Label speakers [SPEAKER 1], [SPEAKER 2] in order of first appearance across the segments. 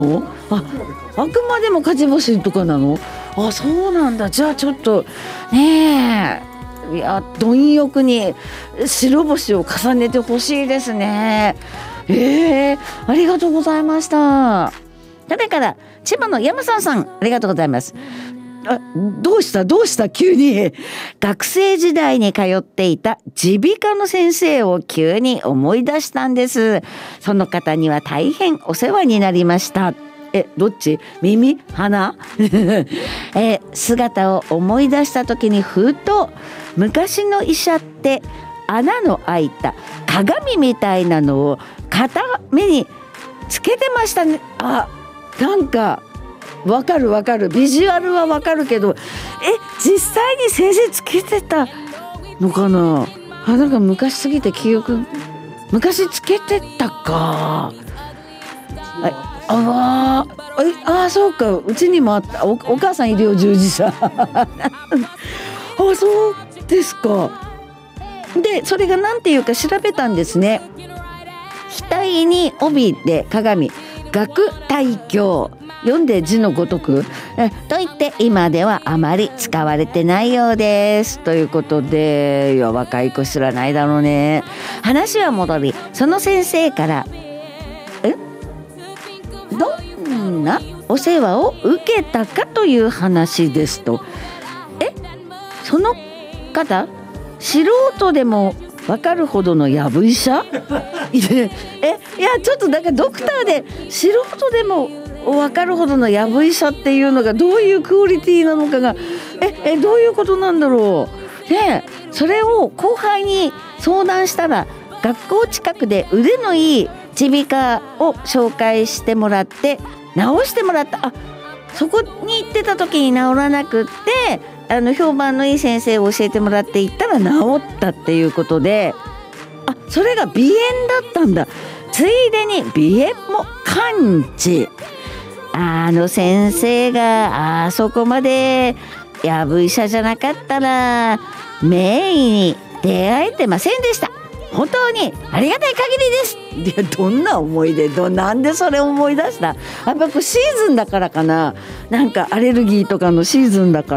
[SPEAKER 1] あ、あくまでも勝ち星とかなの？あ、そうなんだ。じゃあちょっとねえ、いや貪欲に白星を重ねてほしいですね。ありがとうございました。それから千葉の山さん、ありがとうございます。どうした急に。学生時代に通っていた耳鼻科の先生を急に思い出したんです。その方には大変お世話になりました。どっち？耳？鼻？姿を思い出した時にふと、昔の医者って穴の開いた鏡みたいなのを片目につけてましたね。なんかわかるビジュアルはわかるけど、実際に先生つけてたのかな。なんか昔すぎて記憶、昔つけてたか。そうか、うちにもあった。お母さん医療従事者そうですか。でそれがなんていうか調べたんですね。額に帯で鏡、学大鏡、読んで字のごとくと言って今ではあまり使われてないようですということで、いや若い子知らないだろうね。話は戻り、その先生からどんなお世話を受けたかという話ですと。その方、素人でも分かるほどのやぶ医者いやちょっとなんかドクターで素人でも分かるほどのやぶ医者っていうのがどういうクオリティなのかがどういうことなんだろう。それを後輩に相談したら、学校近くで腕のいい耳鼻科を紹介してもらって治してもらった。そこに行ってた時に治らなくって、評判のいい先生を教えてもらって行ったら治ったっていうことで、それが鼻炎だったんだ。ついでに鼻炎も完治。先生がそこまでやぶ医者じゃなかったら名医に出会えてませんでした。本当にありがたい限りです。どんな思い出？なんでそれ思い出した？やっぱシーズンだからかな。なんかアレルギーとかのシーズンだから。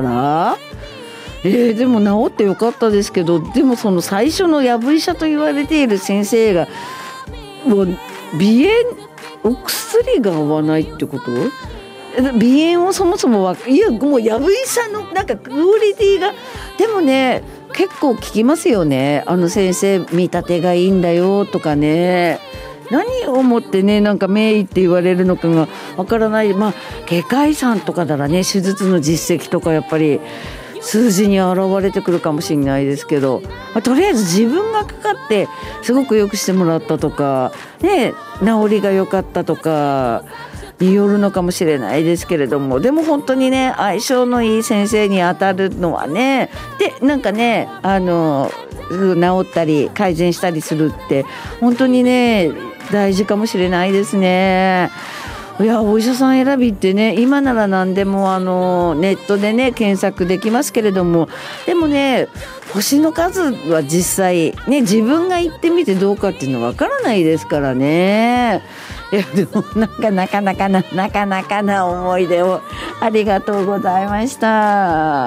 [SPEAKER 1] でも治ってよかったですけど、でもその最初のやぶ医者と言われている先生がもう鼻炎、お薬が合わないってこと？鼻炎をそもそももうやぶ医者のなんかクオリティが、でもね結構聞きますよね。先生見立てがいいんだよとかね。何をもってねなんか名医って言われるのかがわからない。外科医さんとかならね、手術の実績とかやっぱり数字に現れてくるかもしれないですけど、とりあえず自分がかかってすごく良くしてもらったとかね、治りが良かったとかによるのかもしれないですけれども、でも本当にね相性のいい先生に当たるのはね、でなんかね治ったり改善したりするって本当にね大事かもしれないですね。いやお医者さん選びってね、今なら何でもネットでね検索できますけれども、でもね星の数は実際ね自分が行ってみてどうかっていうのは分からないですからね。いやでもなかなかな思い出をありがとうございました。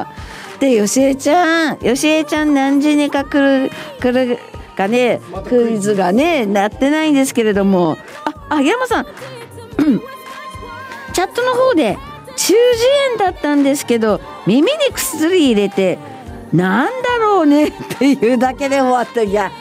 [SPEAKER 1] でよしえちゃん何時にか来るかね、クイズがねなってないんですけれども、山さんチャットの方で中耳炎だったんですけど耳に薬入れてなんだろうねっていうだけで終わった。いや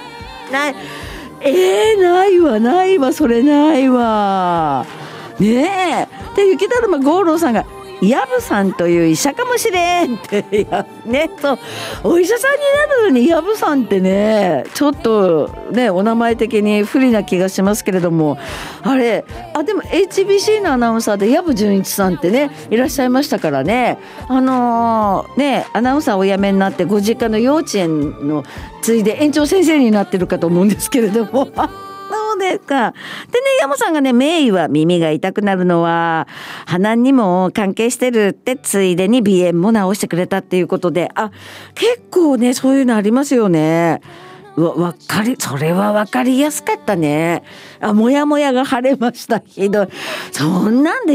[SPEAKER 1] ないわそれないわねえ。で雪だるま五郎さんがヤブさんという医者かもしれんってお医者さんになるのにヤブさんってねちょっとねお名前的に不利な気がしますけれども、でも HBC のアナウンサーで藪純一さんってねいらっしゃいましたからね。アナウンサーお辞めになってご実家の幼稚園のついで園長先生になってるかと思うんですけれどもそうですか。でね山さんがね、名医は耳が痛くなるのは鼻にも関係してるって、ついでに鼻炎も治してくれたっていうことで、結構ねそういうのありますよね。 それは分かりやすかったね。もやもやが晴れました。ひどい。そんなんで